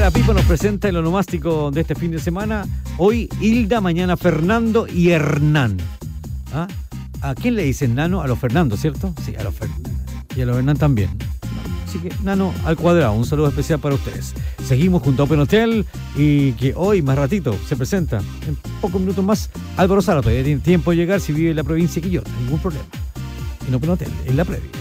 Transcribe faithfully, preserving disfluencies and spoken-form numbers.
la Pipa nos presenta el onomástico de este fin de semana. Hoy Hilda, mañana Fernando y Hernán. ¿Ah? ¿A quién le dicen Nano? A los Fernando, ¿cierto? Sí, a los Fernando. Y a los Hernán también. Así que Nano al cuadrado, un saludo especial para ustedes. Seguimos junto a Open Hotel y que hoy, más ratito, se presenta, en pocos minutos más, Álvaro Sala. Todavía tiene tiempo de llegar si vive en la provincia de Quillota, ningún problema. En Open Hotel, en la previa.